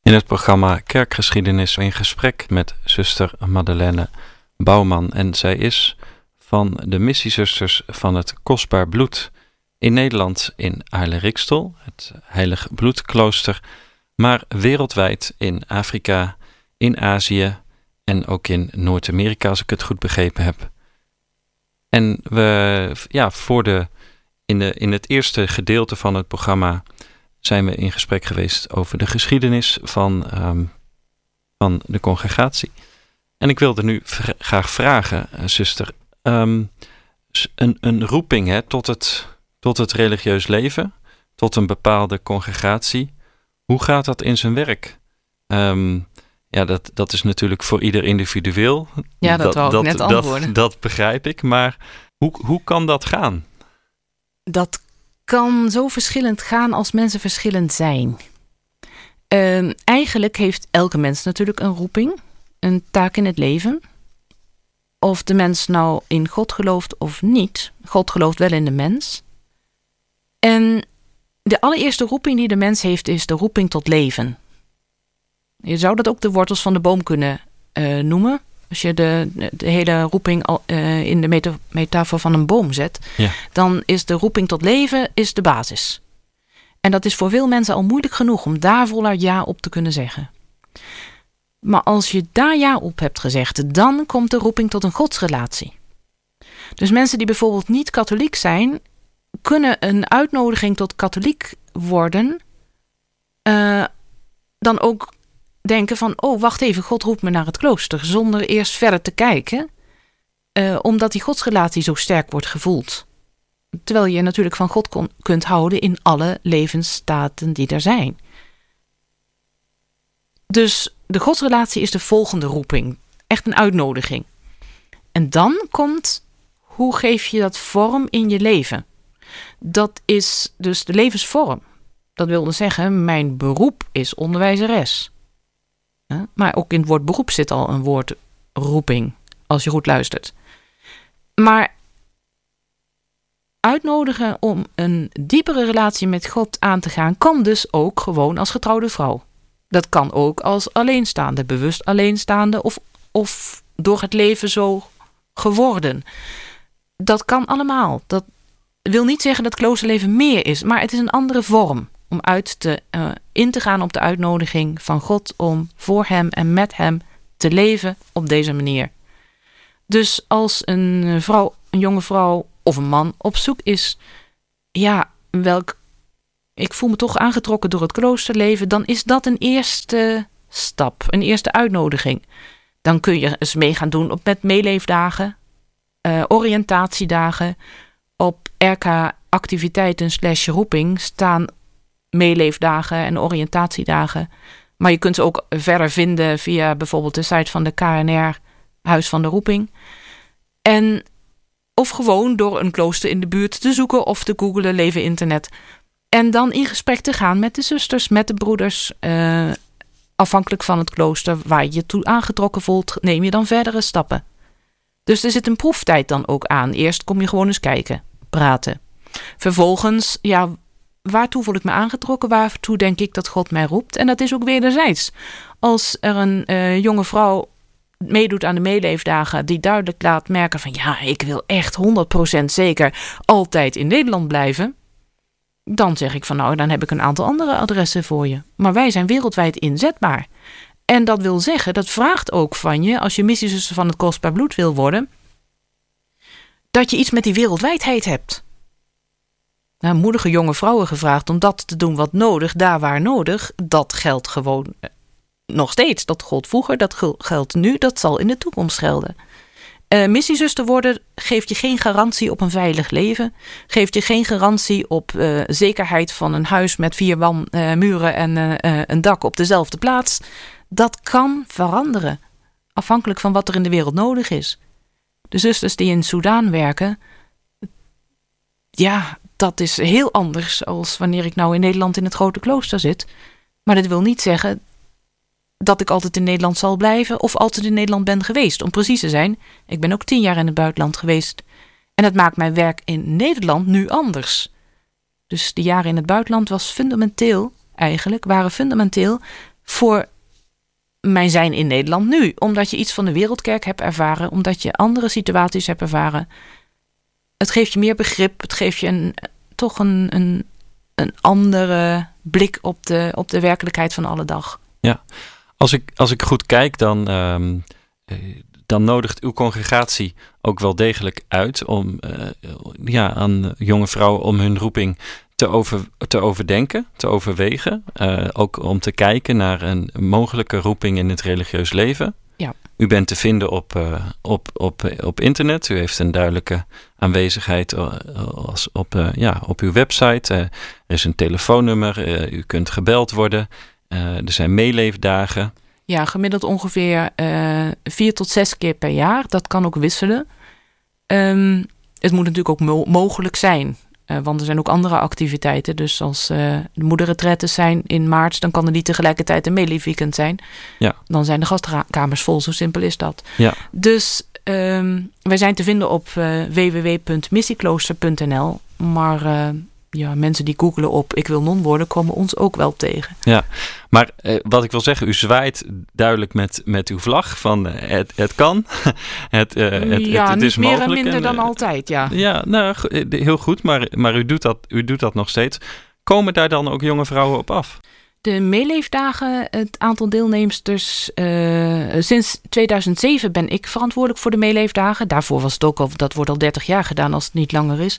In het programma Kerkgeschiedenis in gesprek met zuster Madeleine Bouwman. En zij is van de missiezusters van het Kostbaar Bloed in Nederland in Aarle-Rikstel, het Heilig Bloedklooster, maar wereldwijd in Afrika, in Azië en ook in Noord-Amerika, als ik het goed begrepen heb. En in het eerste gedeelte van het programma zijn we in gesprek geweest over de geschiedenis van de congregatie. En ik wilde nu graag vragen, zuster, een roeping tot het religieus leven, tot een bepaalde congregatie. Hoe gaat dat in zijn werk? Dat is natuurlijk voor ieder individueel. Ja, dat wou ik net antwoorden. Dat begrijp ik, maar hoe kan dat gaan? Dat kan zo verschillend gaan als mensen verschillend zijn. Eigenlijk heeft elke mens natuurlijk een roeping, een taak in het leven. Of de mens nou in God gelooft of niet. God gelooft wel in de mens. En de allereerste roeping die de mens heeft is de roeping tot leven. Je zou dat ook de wortels van de boom kunnen noemen. Als je de hele roeping in de metafoor van een boom zet, ja, dan is de roeping tot leven is de basis. En dat is voor veel mensen al moeilijk genoeg om daar voluit ja op te kunnen zeggen. Maar als je daar ja op hebt gezegd, dan komt de roeping tot een godsrelatie. Dus mensen die bijvoorbeeld niet katholiek zijn, kunnen een uitnodiging tot katholiek worden, dan ook denken van, oh, wacht even, God roept me naar het klooster, zonder eerst verder te kijken, omdat die godsrelatie zo sterk wordt gevoeld. Terwijl je natuurlijk van God kunt houden in alle levensstaten die er zijn. Dus de godsrelatie is de volgende roeping. Echt een uitnodiging. En dan komt, hoe geef je dat vorm in je leven? Dat is dus de levensvorm. Dat wilde zeggen, mijn beroep is onderwijzeres. Maar ook in het woord beroep zit al een woord roeping, als je goed luistert. Maar uitnodigen om een diepere relatie met God aan te gaan, kan dus ook gewoon als getrouwde vrouw. Dat kan ook als alleenstaande, bewust alleenstaande of door het leven zo geworden. Dat kan allemaal. Dat wil niet zeggen dat kloosterleven meer is, maar het is een andere vorm om in te gaan op de uitnodiging van God om voor hem en met hem te leven op deze manier. Dus als een jonge vrouw of een man op zoek is, ik voel me toch aangetrokken door het kloosterleven, dan is dat een eerste stap, een eerste uitnodiging. Dan kun je eens mee gaan doen met meeleefdagen, oriëntatiedagen. Op RK-activiteiten /roeping staan meeleefdagen en oriëntatiedagen. Maar je kunt ze ook verder vinden via bijvoorbeeld de site van de KNR, Huis van de Roeping. Of gewoon door een klooster in de buurt te zoeken of te googlen, leven internet. En dan in gesprek te gaan met de zusters, met de broeders. Afhankelijk van het klooster waar je je toe aangetrokken voelt, neem je dan verdere stappen. Dus er zit een proeftijd dan ook aan. Eerst kom je gewoon eens kijken, praten. Vervolgens, waartoe voel ik me aangetrokken? Waartoe denk ik dat God mij roept? En dat is ook wederzijds. Als er een jonge vrouw meedoet aan de meeleefdagen die duidelijk laat merken van ik wil echt 100% zeker altijd in Nederland blijven, dan zeg ik van dan heb ik een aantal andere adressen voor je. Maar wij zijn wereldwijd inzetbaar. En dat wil zeggen, dat vraagt ook van je, als je missiezuster van het Kostbaar Bloed wil worden, dat je iets met die wereldwijdheid hebt. Moedige jonge vrouwen gevraagd om dat te doen wat nodig, daar waar nodig, dat geldt gewoon nog steeds. Dat gold vroeger, dat geldt nu, dat zal in de toekomst gelden. Missiezuster worden geeft je geen garantie op een veilig leven. Geeft je geen garantie op zekerheid van een huis met 4 muren en een dak op dezelfde plaats. Dat kan veranderen, afhankelijk van wat er in de wereld nodig is. De zusters die in Soedan werken, dat is heel anders als wanneer ik nou in Nederland in het grote klooster zit. Maar dat wil niet zeggen dat ik altijd in Nederland zal blijven of altijd in Nederland ben geweest. Om precies te zijn, ik ben ook 10 jaar in het buitenland geweest. En dat maakt mijn werk in Nederland nu anders. Dus de jaren in het buitenland waren fundamenteel voor mijn zijn in Nederland nu. Omdat je iets van de wereldkerk hebt ervaren. Omdat je andere situaties hebt ervaren. Het geeft je meer begrip. Het geeft je toch een andere blik op de werkelijkheid van alle dag. Ja, als ik goed kijk, dan nodigt uw congregatie ook wel degelijk uit om aan jonge vrouwen om hun roeping te overdenken, te overwegen. Ook om te kijken naar een mogelijke roeping in het religieus leven. Ja. U bent te vinden op internet. U heeft een duidelijke aanwezigheid op uw website. Er is een telefoonnummer. U kunt gebeld worden. Er zijn meeleefdagen. Ja, gemiddeld ongeveer 4 tot 6 keer per jaar. Dat kan ook wisselen. Het moet natuurlijk ook mogelijk zijn. Want er zijn ook andere activiteiten. Dus als de moederretretes zijn in maart, dan kan er niet tegelijkertijd een meeleefweekend zijn. Ja. Dan zijn de gastkamers vol, zo simpel is dat. Ja. Dus wij zijn te vinden op www.missieklooster.nl. Maar mensen die googelen op ik wil non worden, komen ons ook wel tegen. Ja, maar wat ik wil zeggen, u zwaait duidelijk met uw vlag van het kan. Het is meer mogelijk. En minder dan altijd, ja. Ja, nou, heel goed, maar u doet dat nog steeds. Komen daar dan ook jonge vrouwen op af? De meeleefdagen, het aantal deelnemsters, sinds 2007 ben ik verantwoordelijk voor de meeleefdagen. Daarvoor was het ook al, dat wordt al 30 jaar gedaan als het niet langer is.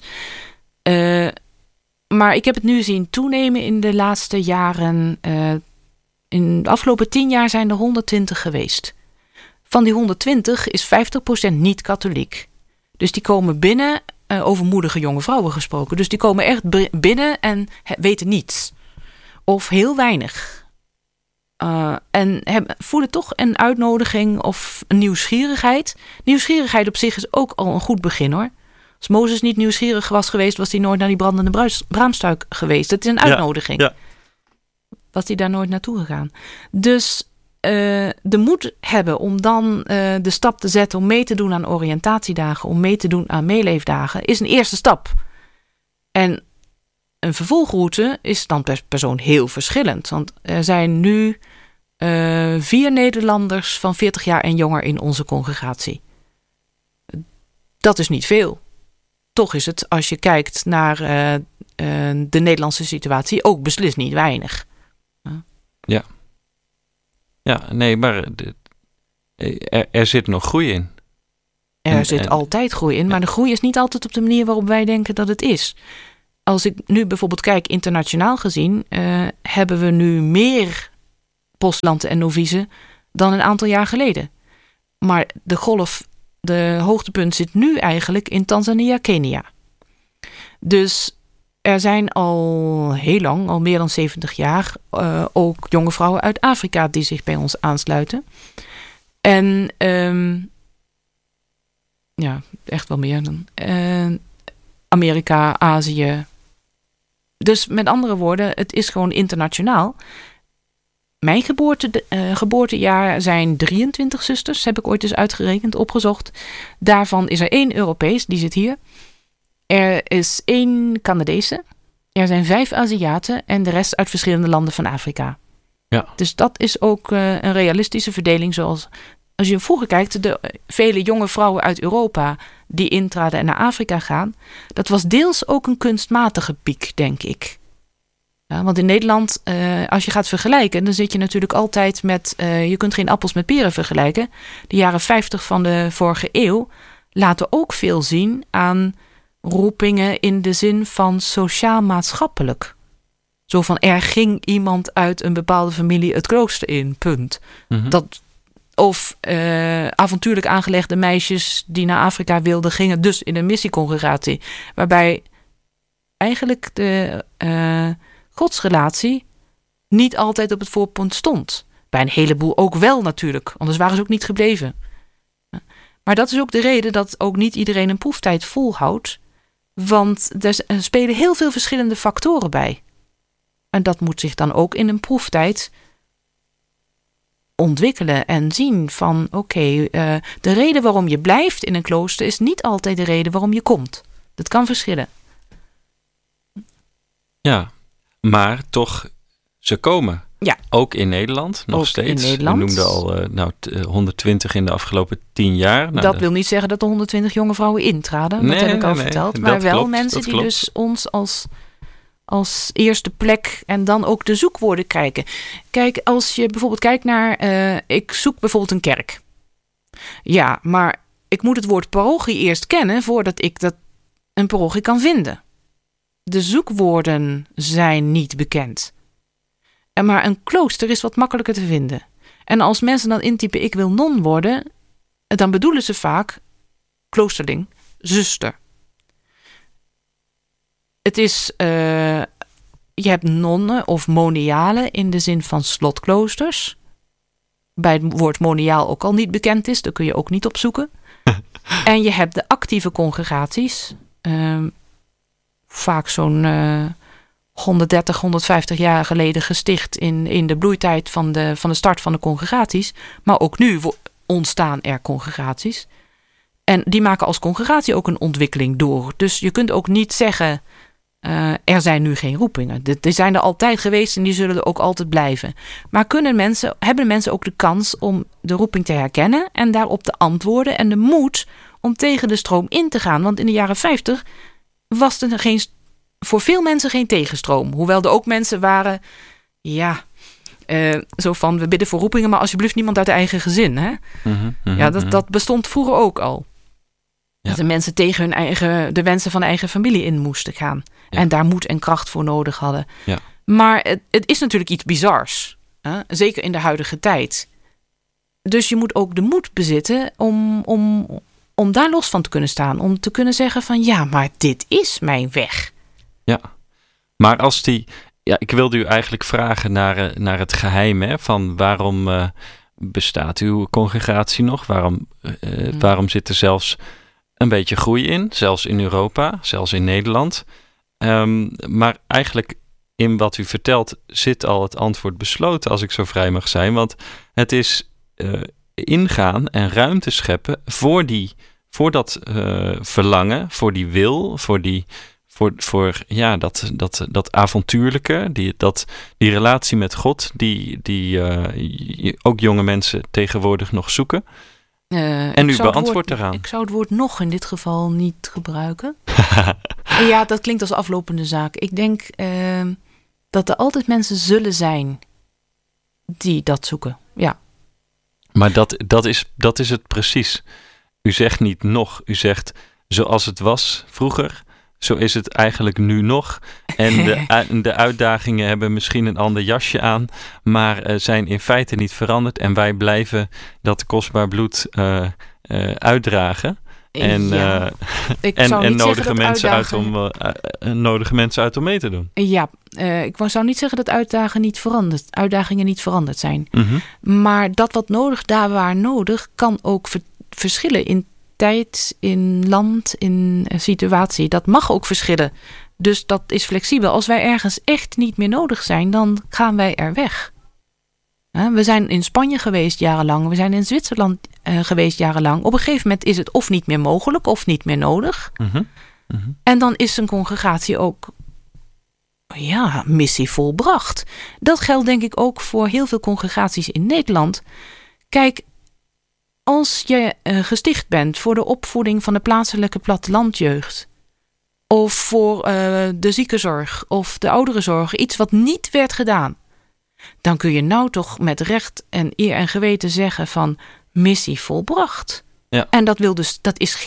Maar ik heb het nu zien toenemen in de laatste jaren. In de afgelopen 10 jaar zijn er 120 geweest. Van die 120 is 50% niet katholiek. Dus die komen binnen, over moedige jonge vrouwen gesproken. Dus die komen echt binnen en weten niets. Of heel weinig. En voelen toch een uitnodiging of een nieuwsgierigheid. Nieuwsgierigheid op zich is ook al een goed begin, hoor. Als Mozes niet nieuwsgierig was geweest, was hij nooit naar die brandende braamstruik geweest. Het is een uitnodiging. Ja. Was hij daar nooit naartoe gegaan. Dus de moed hebben om dan de stap te zetten om mee te doen aan oriëntatiedagen, om mee te doen aan meeleefdagen, is een eerste stap. En een vervolgroute is dan per persoon heel verschillend. Want er zijn nu 4 Nederlanders van 40 jaar en jonger in onze congregatie. Dat is niet veel. Toch is het, als je kijkt naar de Nederlandse situatie, ook beslist niet weinig. Ja. Ja, nee, maar er zit nog groei in. Er zit altijd groei in, maar de groei is niet altijd op de manier waarop wij denken dat het is. Als ik nu bijvoorbeeld kijk, internationaal gezien, hebben we nu meer postulanten en novicen dan een aantal jaar geleden. Maar de hoogtepunt zit nu eigenlijk in Tanzania, Kenia. Dus er zijn al heel lang, al meer dan 70 jaar, ook jonge vrouwen uit Afrika die zich bij ons aansluiten. En echt wel meer dan Amerika, Azië. Dus met andere woorden, het is gewoon internationaal. Mijn geboortejaar zijn 23 zusters, heb ik ooit eens uitgerekend, opgezocht. Daarvan is er 1 Europees, die zit hier. Er is 1 Canadese. Er zijn 5 Aziaten en de rest uit verschillende landen van Afrika. Ja. Dus dat is ook een realistische verdeling. Zoals als je vroeger kijkt, de vele jonge vrouwen uit Europa die intraden en naar Afrika gaan. Dat was deels ook een kunstmatige piek, denk ik. Ja, want in Nederland, als je gaat vergelijken, dan zit je natuurlijk altijd met, je kunt geen appels met peren vergelijken. De jaren 50 van de vorige eeuw laten ook veel zien aan roepingen in de zin van sociaal-maatschappelijk. Zo van, er ging iemand uit een bepaalde familie het klooster in, punt. Mm-hmm. Of avontuurlijk aangelegde meisjes die naar Afrika wilden, gingen dus in een missiecongregatie. Waarbij eigenlijk de godsrelatie niet altijd op het voorpunt stond. Bij een heleboel ook wel natuurlijk, anders waren ze ook niet gebleven. Maar dat is ook de reden dat ook niet iedereen een proeftijd volhoudt. Want er spelen heel veel verschillende factoren bij. En dat moet zich dan ook in een proeftijd ontwikkelen en zien van de reden waarom je blijft in een klooster is niet altijd de reden waarom je komt. Dat kan verschillen. Ja, maar toch, ze komen. Ja. Ook in Nederland, nog ook steeds. In Nederland. Je noemde al 120 in de afgelopen 10 jaar. Nou, dat wil niet zeggen dat er 120 jonge vrouwen intraden. Dat heb ik al verteld. Maar wel klopt, mensen die dus ons als eerste plek en dan ook de zoekwoorden kijken. Kijk, als je bijvoorbeeld kijkt naar... ik zoek bijvoorbeeld een kerk. Ja, maar ik moet het woord parochie eerst kennen voordat ik een parochie kan vinden. De zoekwoorden zijn niet bekend. Maar een klooster is wat makkelijker te vinden. En als mensen dan intypen ik wil non worden, dan bedoelen ze vaak kloosterling, zuster. Het is, je hebt nonnen of monialen in de zin van slotkloosters. Bij het woord moniaal ook al niet bekend is, daar kun je ook niet op zoeken. En je hebt de actieve congregaties. Vaak zo'n 130, 150 jaar geleden gesticht in de bloeitijd van de start van de congregaties. Maar ook nu ontstaan er congregaties. En die maken als congregatie ook een ontwikkeling door. Dus je kunt ook niet zeggen, er zijn nu geen roepingen. Die zijn er altijd geweest en die zullen er ook altijd blijven. Maar hebben mensen ook de kans om de roeping te herkennen en daarop te antwoorden en de moed om tegen de stroom in te gaan. Want in de jaren 50 was er voor veel mensen geen tegenstroom. Hoewel er ook mensen waren, zo van we bidden voor roepingen, maar alsjeblieft niemand uit de eigen gezin. Hè? Dat bestond vroeger ook al. Ja. Dat de mensen tegen de wensen van de eigen familie in moesten gaan. Ja. En daar moed en kracht voor nodig hadden. Ja. Maar het is natuurlijk iets bizars. Hè? Zeker in de huidige tijd. Dus je moet ook de moed bezitten om daar los van te kunnen staan. Om te kunnen zeggen van ja, maar dit is mijn weg. Ja, maar ik wilde u eigenlijk vragen naar het geheim, hè, van waarom bestaat uw congregatie nog? Waarom zit er zelfs een beetje groei in? Zelfs in Europa, zelfs in Nederland. Maar eigenlijk in wat u vertelt zit al het antwoord besloten, als ik zo vrij mag zijn. Want het is ingaan en ruimte scheppen voor dat verlangen, voor die wil, voor dat avontuurlijke, die relatie met God, die ook jonge mensen tegenwoordig nog zoeken. En u beantwoordt eraan. Ik zou het woord nog in dit geval niet gebruiken. Ja, dat klinkt als aflopende zaak. Ik denk dat er altijd mensen zullen zijn die dat zoeken. Ja. Maar dat is het precies. U zegt niet nog, u zegt zoals het was vroeger, zo is het eigenlijk nu nog. En de uitdagingen hebben misschien een ander jasje aan, maar zijn in feite niet veranderd. En wij blijven dat kostbaar bloed uitdragen. En nodige mensen uit om mee te doen. Ja, ik zou niet zeggen dat uitdagingen niet veranderd zijn. Mm-hmm. Maar dat wat nodig, daar waar nodig, kan ook verschillen in tijd, in land, in situatie. Dat mag ook verschillen. Dus dat is flexibel. Als wij ergens echt niet meer nodig zijn, dan gaan wij er weg. We zijn in Spanje geweest jarenlang. We zijn in Zwitserland geweest jarenlang. Op een gegeven moment is het of niet meer mogelijk of niet meer nodig. Mm-hmm. Mm-hmm. En dan is een congregatie ook missie volbracht. Dat geldt denk ik ook voor heel veel congregaties in Nederland. Kijk, als je gesticht bent voor de opvoeding van de plaatselijke plattelandjeugd, of voor de ziekenzorg of de ouderenzorg, iets wat niet werd gedaan, dan kun je nou toch met recht en eer en geweten zeggen van missie volbracht. Ja. En dat is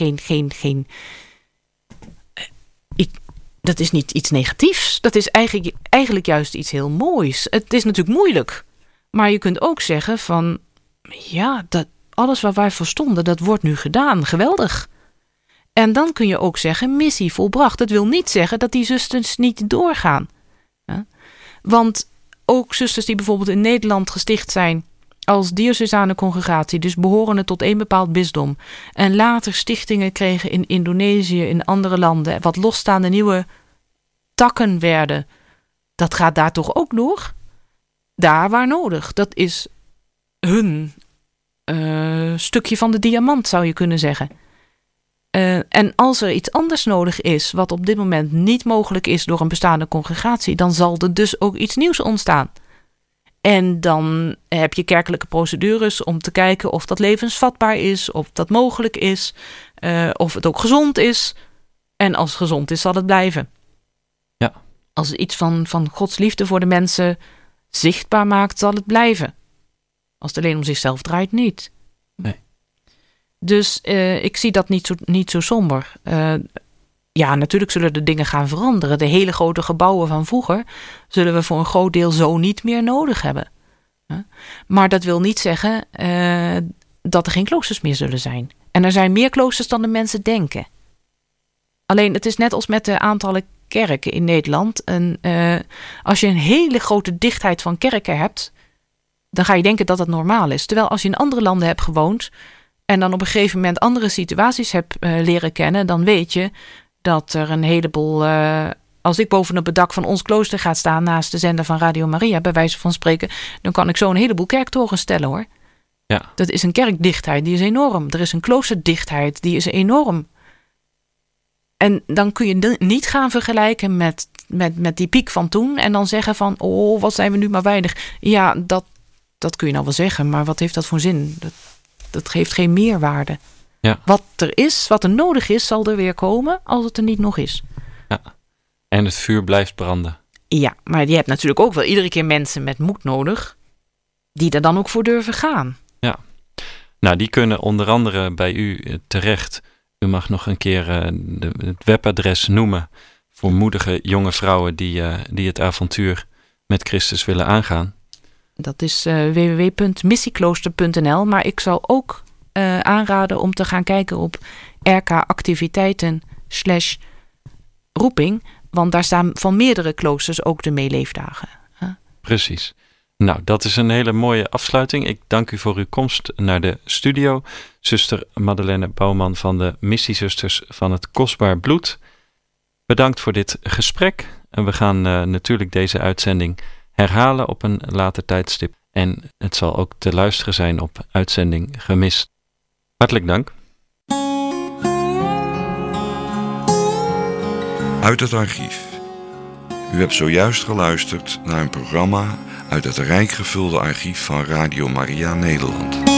dat is niet iets negatiefs. Dat is eigenlijk juist iets heel moois. Het is natuurlijk moeilijk. Maar je kunt ook zeggen van alles waar wij voor stonden, dat wordt nu gedaan. Geweldig. En dan kun je ook zeggen missie volbracht. Dat wil niet zeggen dat die zusters niet doorgaan. Want ook zusters die bijvoorbeeld in Nederland gesticht zijn als diocesane congregatie, dus behorende tot één bepaald bisdom, en later stichtingen kregen in Indonesië, in andere landen, wat losstaande nieuwe takken werden, dat gaat daar toch ook door? Daar waar nodig. Dat is hun stukje van de diamant, zou je kunnen zeggen. En als er iets anders nodig is, wat op dit moment niet mogelijk is door een bestaande congregatie, dan zal er dus ook iets nieuws ontstaan. En dan heb je kerkelijke procedures om te kijken of dat levensvatbaar is, of dat mogelijk is, of het ook gezond is. En als het gezond is, zal het blijven. Ja. Als het iets van Gods liefde voor de mensen zichtbaar maakt, zal het blijven. Als het alleen om zichzelf draait, niet. Nee. Dus ik zie dat niet zo somber. Ja, natuurlijk zullen de dingen gaan veranderen. De hele grote gebouwen van vroeger zullen we voor een groot deel zo niet meer nodig hebben. Maar dat wil niet zeggen dat er geen kloosters meer zullen zijn. En er zijn meer kloosters dan de mensen denken. Alleen het is net als met de aantallen kerken in Nederland. Als je een hele grote dichtheid van kerken hebt, dan ga je denken dat het normaal is. Terwijl als je in andere landen hebt gewoond en dan op een gegeven moment andere situaties hebt leren kennen, dan weet je dat er een heleboel... als ik bovenop het dak van ons klooster ga staan naast de zender van Radio Maria, bij wijze van spreken, dan kan ik zo een heleboel kerktorens stellen, hoor. Ja. Dat is een kerkdichtheid, die is enorm. Er is een kloosterdichtheid, die is enorm. En dan kun je niet gaan vergelijken met die piek van toen en dan zeggen van, oh, wat zijn we nu maar weinig. Ja, dat kun je nou wel zeggen, maar wat heeft dat voor zin? Dat geeft geen meerwaarde. Ja. Wat er nodig is, zal er weer komen als het er niet nog is. Ja. En het vuur blijft branden. Ja, maar je hebt natuurlijk ook wel iedere keer mensen met moed nodig die er dan ook voor durven gaan. Ja. Nou, die kunnen onder andere bij u terecht. U mag nog een keer het webadres noemen voor moedige jonge vrouwen die het avontuur met Christus willen aangaan. Dat is www.missieklooster.nl, maar ik zal ook aanraden om te gaan kijken op rkactiviteiten/roeping, want daar staan van meerdere kloosters ook de meeleefdagen. Precies. Nou, dat is een hele mooie afsluiting. Ik dank u voor uw komst naar de studio. Zuster Madeleine Bouwman van de Missiezusters van het Kostbaar Bloed. Bedankt voor dit gesprek. En we gaan natuurlijk deze uitzending herhalen op een later tijdstip. En het zal ook te luisteren zijn op uitzending Gemist. Hartelijk dank. Uit het archief. U hebt zojuist geluisterd naar een programma uit het rijk gevulde archief van Radio Maria Nederland.